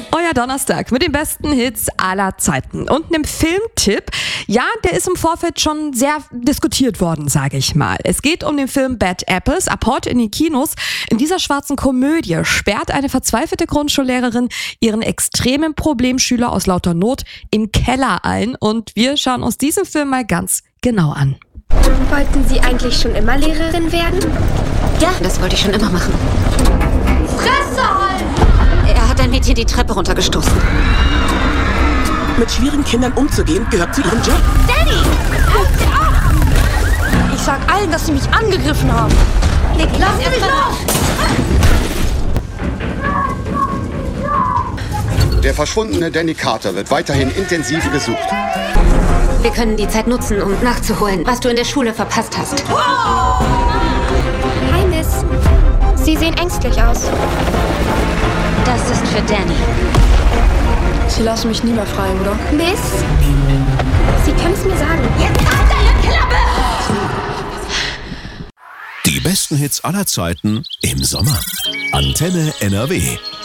Euer Donnerstag mit den besten Hits aller Zeiten und einem Filmtipp. Ja, der ist im Vorfeld schon sehr diskutiert worden, sage ich mal. Es geht um den Film Bad Apples, ab heute in den Kinos. In dieser schwarzen Komödie sperrt eine verzweifelte Grundschullehrerin ihren extremen Problemschüler aus lauter Not im Keller ein. Und wir schauen uns diesen Film mal ganz genau an. Wollten Sie eigentlich schon immer Lehrerin werden? Ja, das wollte ich schon immer machen. Fresse halten! Er hat ein Mädchen die Treppe runtergestoßen. Mit schwierigen Kindern umzugehen, gehört zu ihrem Job. Danny! Hört sie auf! Ich sag allen, dass sie mich angegriffen haben. Nick, lass mich los! Der verschwundene Danny Carter wird weiterhin intensiv gesucht. Wir können die Zeit nutzen, um nachzuholen, was du in der Schule verpasst hast. Hi, Miss. Sie sehen ängstlich aus. Das ist für Danny. Sie lassen mich nie mehr frei, oder? Miss? Sie können es mir sagen. Jetzt halt deine Klappe! Die besten Hits aller Zeiten im Sommer. Antenne NRW.